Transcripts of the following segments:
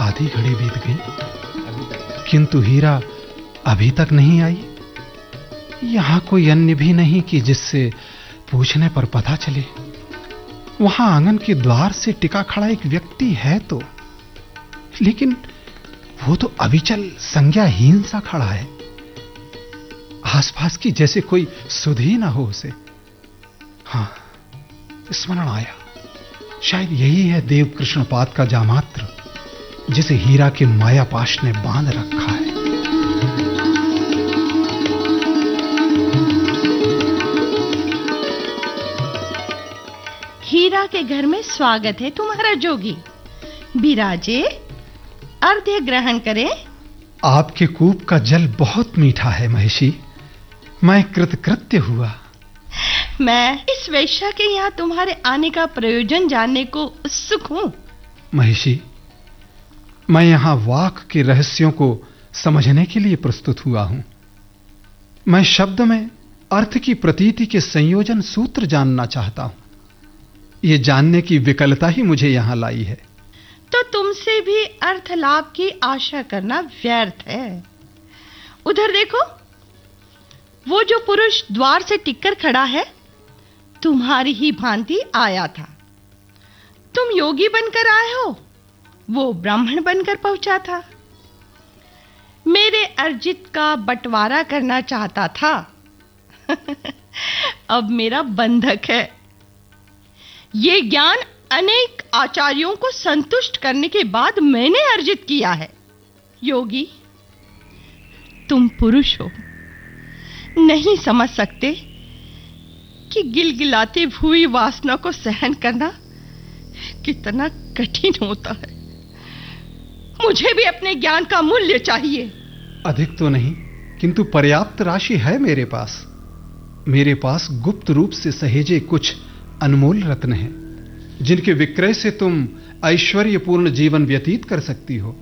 आधी घड़ी बीत गई, किंतु हीरा अभी तक नहीं आई। यहां कोई अन्य भी नहीं कि जिससे पूछने पर पता चले। वहां आंगन के द्वार से टिका खड़ा एक व्यक्ति है तो, लेकिन वो तो अविचल संज्ञाहीन सा खड़ा है। आसपास की जैसे कोई सुध ही ना हो उसे। हाँ, स्मरण आया, शायद यही है देव कृष्णपाद का जामात्र, जिसे हीरा के मायापाश ने बांध रखा है। हीरा के घर में स्वागत है तुम्हारा जोगी। बिराजे, अर्घ्य ग्रहण करें। आपके कूप का जल बहुत मीठा है महिषी, मैं कृतकृत्य हुआ। मैं इस वैश्या के यहाँ तुम्हारे आने का प्रयोजन जानने को उत्सुक हूँ। महिषी, मैं यहाँ वाक के रहस्यों को समझने के लिए प्रस्तुत हुआ हूँ। मैं शब्द में अर्थ की प्रतीति के संयोजन सूत्र जानना चाहता हूँ। ये जानने की विकलता ही मुझे यहाँ लाई है। तो तुमसे भी अर्थ लाभ की आशा करना व्यर्थ है। उधर देखो, वो जो पुरुष द्वार से टिककर खड़ा है, तुम्हारी ही भांति आया था। तुम योगी बनकर आए हो, वो ब्राह्मण बनकर पहुंचा था। मेरे अर्जित का बंटवारा करना चाहता था। अब मेरा बंधक है। ये ज्ञान अनेक आचार्यों को संतुष्ट करने के बाद मैंने अर्जित किया है। योगी, तुम पुरुष हो, नहीं समझ सकते कि गिलगिलाती हुई वासना को सहन करना कितना कठिन होता है। मुझे भी अपने ज्ञान का मूल्य चाहिए। अधिक तो नहीं, किंतु पर्याप्त राशि है मेरे पास। मेरे पास गुप्त रूप से सहेजे कुछ अनमोल रत्न हैं, जिनके विक्रय से तुम ऐश्वर्यपूर्ण जीवन व्यतीत कर सकती हो।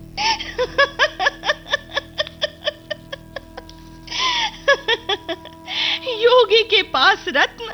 योगी के पास रत्न,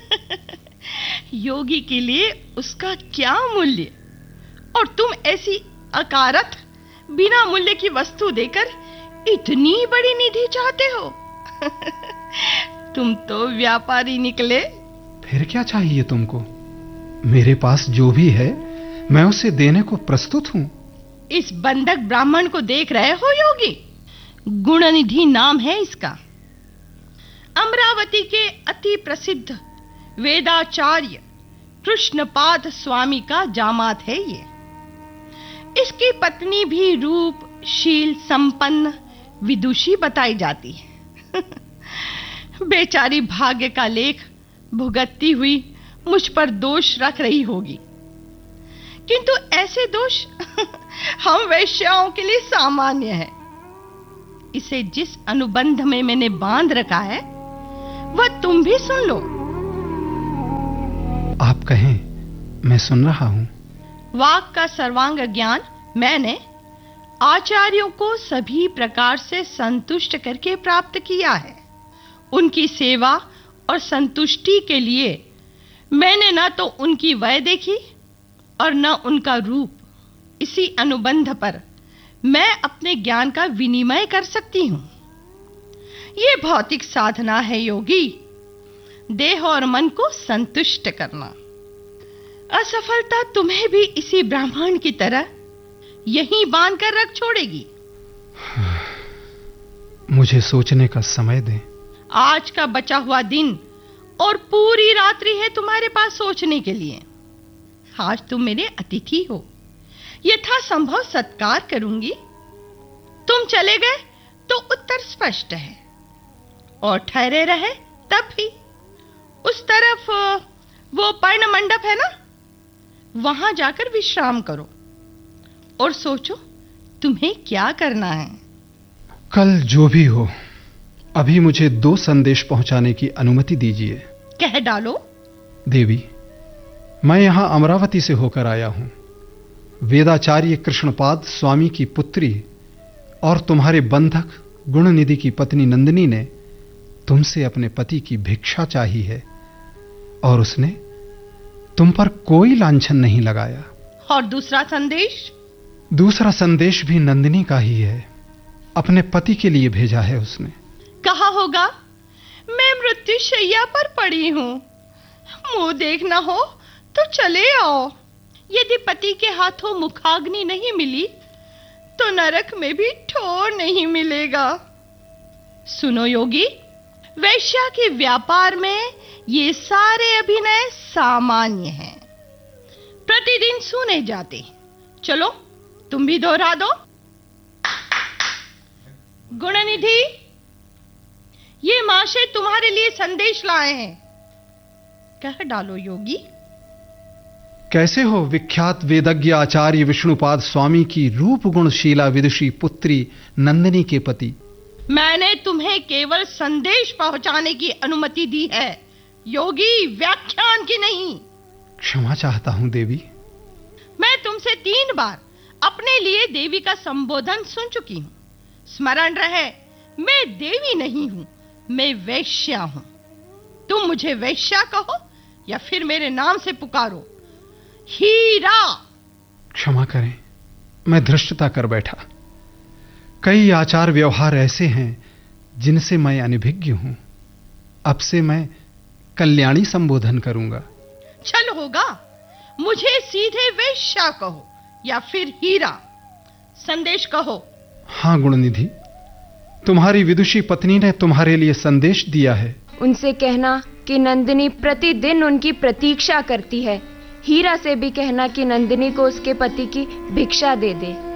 योगी के लिए उसका क्या मूल्य? और तुम ऐसी अकारथ, बिना मूल्य की वस्तु देकर इतनी बड़ी निधि चाहते हो? तुम तो व्यापारी निकले। फिर क्या चाहिए तुमको? मेरे पास जो भी है मैं उसे देने को प्रस्तुत हूं। इस बंधक ब्राह्मण को देख रहे हो योगी? गुणनिधि नाम है इसका। अमरावती के अति प्रसिद्ध वेदाचार्य कृष्णपाद स्वामी का जामात है ये। इसकी पत्नी भी रूप, शील संपन्न विदुषी बताई जाती है। बेचारी भाग्य का लेख भुगतती हुई मुझ पर दोष रख रही होगी, किंतु ऐसे दोष हम वैश्याओं के लिए सामान्य है। इसे जिस अनुबंध में मैंने बांध रखा है, वह तुम भी सुन लो। आप कहें, मैं सुन रहा हूं। वाक का सर्वांग ज्ञान मैंने आचार्यों को सभी प्रकार से संतुष्ट करके प्राप्त किया है। उनकी सेवा और संतुष्टि के लिए मैंने न तो उनकी वय देखी और न उनका रूप। इसी अनुबंध पर मैं अपने ज्ञान का विनिमय कर सकती हूं। यह भौतिक साधना है योगी, देह और मन को संतुष्ट करना। असफलता तुम्हें भी इसी ब्राह्मण की तरह यहीं बांधकर रख छोड़ेगी। मुझे सोचने का समय दें। आज का बचा हुआ दिन और पूरी रात्रि है तुम्हारे पास सोचने के लिए। आज तुम मेरे अतिथि हो, यथा संभव सत्कार करूंगी। तुम चले गए तो उत्तर स्पष्ट है, और ठहरे रहे तब भी। उस तरफ वो पर्ण मंडप है ना, वहां जाकर विश्राम करो और सोचो तुम्हें क्या करना है। कल जो भी हो, अभी मुझे 2 संदेश पहुंचाने की अनुमति दीजिए। कह डालो। देवी, मैं यहां अमरावती से होकर आया हूं। वेदाचार्य कृष्णपाद स्वामी की पुत्री और तुम्हारे बंधक गुणनिधि की पत्नी नंदिनी ने तुमसे अपने पति की भिक्षा चाही है, और उसने तुम पर कोई लांछन नहीं लगाया। और दूसरा संदेश? दूसरा संदेश भी नंदिनी का ही है। अपने पति के लिए भेजा है उसने। कहा होगा मैं मृत्युशैया पर पड़ी हूं, मुंह देखना हो तो चले आओ। यदि पति के हाथों मुखाग्नि नहीं मिली तो नरक में भी ठोर नहीं मिलेगा। सुनो योगी, वैश्या के व्यापार में ये सारे अभिनय सामान्य हैं, प्रतिदिन सुने जाते। चलो तुम भी दोहरा दो। गुणनिधि, ये महाशय तुम्हारे लिए संदेश लाए हैं, कह डालो योगी। कैसे हो विख्यात वेदज्ञ आचार्य विष्णुपाद स्वामी की रूप गुणशीला विदुषी पुत्री नंदिनी के पति? मैंने तुम्हें केवल संदेश पहुंचाने की अनुमति दी है योगी, व्याख्यान की नहीं। क्षमा चाहता हूं देवी। मैं तुमसे 3 बार अपने लिए देवी का संबोधन सुन चुकी हूं। स्मरण रहे, मैं देवी नहीं हूं, मैं वैश्या हूं। तुम मुझे वैश्या कहो या फिर मेरे नाम से पुकारो, हीरा। क्षमा करें, मैं धृष्टता कर बैठा। कई आचार व्यवहार ऐसे हैं जिनसे मैं अनभिज्ञ हूं। अब से मैं कल्याणी संबोधन करूंगा। चल होगा, मुझे सीधे वैश्या कहो या फिर हीरा। संदेश कहो। हाँ गुणनिधि, तुम्हारी विदुषी पत्नी ने तुम्हारे लिए संदेश दिया है। उनसे कहना कि नंदिनी प्रतिदिन उनकी प्रतीक्षा करती है। हीरा से भी कहना कि नंदिनी को उसके पति की भिक्षा दे दे।